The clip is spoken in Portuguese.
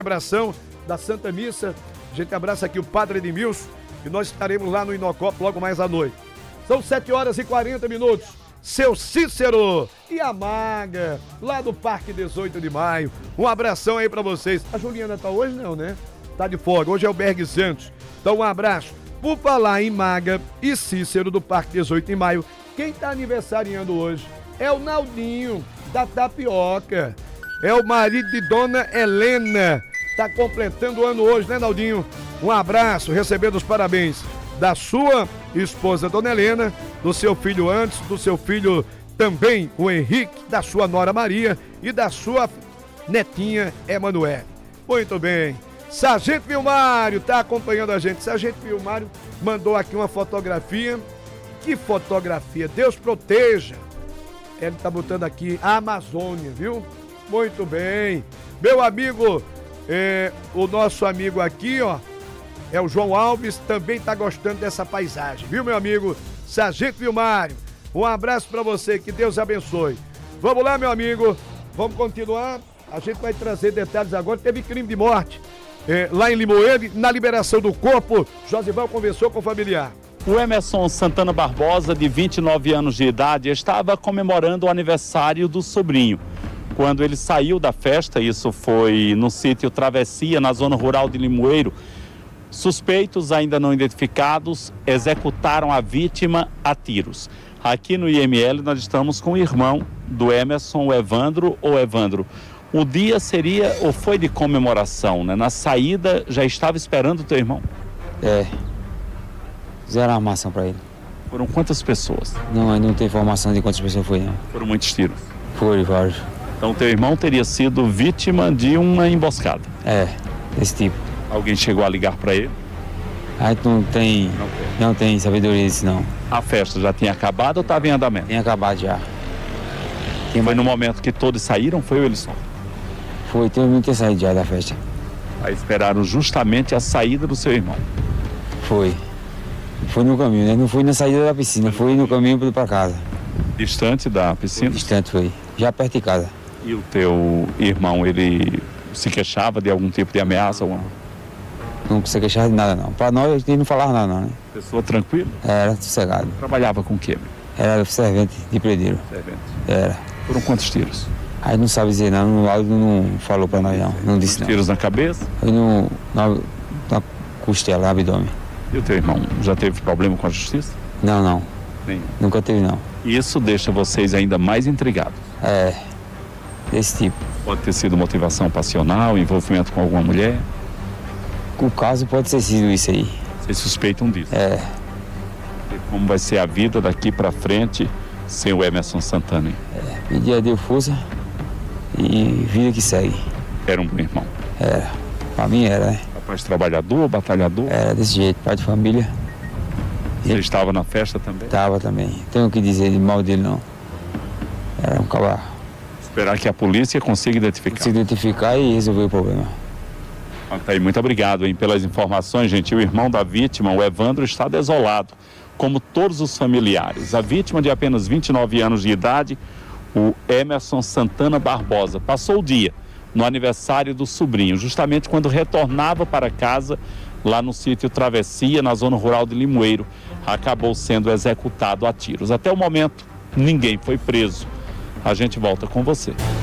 Celebração da Santa Missa. A gente abraça aqui o Padre Edmilson e nós estaremos lá no Inocop logo mais à noite. São 7h40. Seu Cícero e a Maga, lá do Parque 18 de Maio. Um abração aí pra vocês. A Juliana tá hoje não, né? Tá de folga. Hoje é o Berg Santos. Então um abraço. Por falar em Maga e Cícero do Parque 18 de Maio, quem tá aniversariando hoje é o Naldinho da Tapioca. É o marido de Dona Helena. Tá completando o ano hoje, né, Naldinho? Um abraço, recebendo os parabéns da sua esposa, Dona Helena, do seu filho Anderson, do seu filho também, o Henrique, da sua nora Maria e da sua netinha Emanuele. Muito bem. Sargento Vilmário tá acompanhando a gente. Sargento Vilmário mandou aqui uma fotografia. Que fotografia? Deus proteja. Ele tá botando aqui a Amazônia, viu? Muito bem. Meu amigo, o nosso amigo aqui, ó, é o João Alves, também tá gostando dessa paisagem, viu, meu amigo? Sargento Vilmário, um abraço pra você, que Deus abençoe. Vamos lá, meu amigo, vamos continuar. A gente vai trazer detalhes agora. Teve crime de morte lá em Limoeiro. Na liberação do corpo, Josival conversou com o familiar. O Emerson Santana Barbosa, de 29 anos de idade, estava comemorando o aniversário do sobrinho. Quando ele saiu da festa, isso foi no sítio Travessia, na zona rural de Limoeiro, suspeitos ainda não identificados executaram a vítima a tiros. Aqui no IML nós estamos com o irmão do Emerson, o Evandro. O dia seria ou foi de comemoração, né? Na saída já estava esperando o teu irmão? Fizeram armação para ele. Foram quantas pessoas? Não tem informação de quantas pessoas foi, não. Foram muitos tiros? Foi, vários. Então teu irmão teria sido vítima de uma emboscada? Desse tipo. Alguém chegou a ligar para ele? A gente não tem sabedoria disso, não. A festa já tinha acabado ou estava em andamento? Tem acabado já. Foi no momento que todos saíram, foi o Elisson? Foi, todo mundo ter saído já da festa. Aí esperaram justamente a saída do seu irmão? Foi no caminho, né? Não foi na saída da piscina, foi no caminho para casa. Distante da piscina? Distante foi, já perto de casa. E o teu irmão, ele se queixava de algum tipo de ameaça? Não se queixava de nada, não. Para nós, a gente não falava nada, não, né? Pessoa tranquila? Era sossegado. Trabalhava com o quê? Era servente de predeiro. Servente? Era. Foram quantos tiros? Aí não sabe dizer, não. No áudio não falou para nós, não. Não disse, não. Tiros na cabeça? Foi na costela, no abdômen. E o teu irmão já teve problema com a justiça? Não. Nenhum. Nunca teve, não. E isso deixa vocês ainda mais intrigados? Desse tipo. Pode ter sido motivação passional, envolvimento com alguma mulher? O caso pode ter sido isso aí. Vocês suspeitam disso? E como vai ser a vida daqui pra frente sem o Emerson Santana, hein? Pedir a Deus força e vida que segue. Era um bom irmão? Era. Pra mim era, né? Rapaz trabalhador, batalhador? Era desse jeito, pai de família. Você estava na festa também? Tava também. Tenho o que dizer de mal dele, não. Era um cavalo. Esperar que a polícia consiga identificar. Se identificar e resolver o problema. Tá aí, muito obrigado, hein, pelas informações, gente. O irmão da vítima, o Evandro, está desolado, como todos os familiares. A vítima, de apenas 29 anos de idade, o Emerson Santana Barbosa, passou o dia no aniversário do sobrinho, justamente quando retornava para casa, lá no sítio Travessia, na zona rural de Limoeiro, acabou sendo executado a tiros. Até o momento, ninguém foi preso. A gente volta com você.